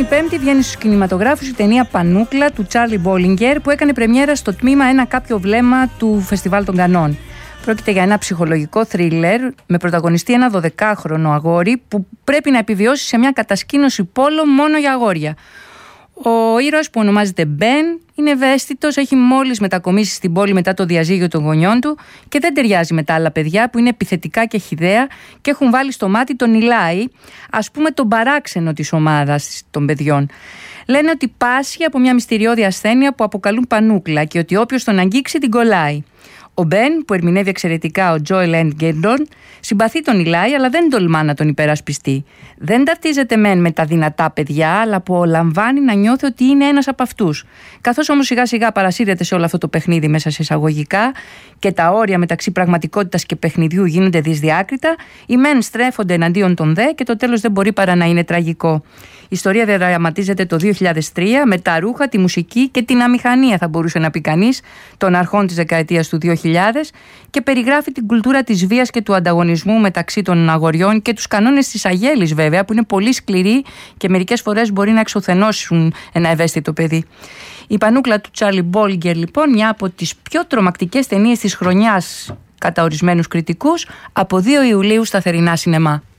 Πέμπτη βγαίνει στους κινηματογράφους η ταινία Πανούκλα του Τσάρλι Μπόλιγκερ, που έκανε πρεμιέρα στο τμήμα Ένα Κάποιο Βλέμμα του Φεστιβάλ των Κανών. Πρόκειται για ένα ψυχολογικό θρίλερ με πρωταγωνιστή ένα 12χρονο αγόρι που πρέπει να επιβιώσει σε μια κατασκήνωση πόλο μόνο για αγόρια. Ο ήρωας, που ονομάζεται Μπεν, είναι ευαίσθητος, έχει μόλις μετακομίσει στην πόλη μετά το διαζύγιο των γονιών του και δεν ταιριάζει με τα άλλα παιδιά που είναι επιθετικά και χυδαία και έχουν βάλει στο μάτι τον Ηλάη, ας πούμε τον παράξενο της ομάδας των παιδιών. Λένε ότι πάσχει από μια μυστηριώδη ασθένεια που αποκαλούν πανούκλα και ότι όποιος τον αγγίξει την κολλάει. Ο Μπεν, που ερμηνεύει εξαιρετικά ο Τζόελ Έντγκερντον, συμπαθεί τον Ηλάη, αλλά δεν τολμά να τον υπερασπιστεί. Δεν ταυτίζεται μεν με τα δυνατά παιδιά, αλλά απολαμβάνει να νιώθει ότι είναι ένας από αυτούς. Καθώς όμως σιγά σιγά παρασύρεται σε όλο αυτό το παιχνίδι μέσα σε εισαγωγικά και τα όρια μεταξύ πραγματικότητας και παιχνιδιού γίνονται δυσδιάκριτα, οι μεν στρέφονται εναντίον των δε και το τέλος δεν μπορεί παρά να είναι τραγικό. Η ιστορία διαδραματίζεται το 2003 με τα ρούχα, τη μουσική και την αμηχανία, θα μπορούσε να πει κανείς, των αρχών της δεκαετίας του 2000 και περιγράφει την κουλτούρα της βίας και του ανταγωνισμού μεταξύ των αγοριών και τους κανόνες της αγέλης, βέβαια, που είναι πολύ σκληροί και μερικές φορές μπορεί να εξουθενώσουν ένα ευαίσθητο παιδί. Η Πανούκλα του Τσάρλι Μπόλιγκερ, λοιπόν, μια από τις πιο τρομακτικές ταινίες της χρονιάς κατά ορισμένους κριτικούς, από 2 Ιουλίου στα θερινά σινεμά.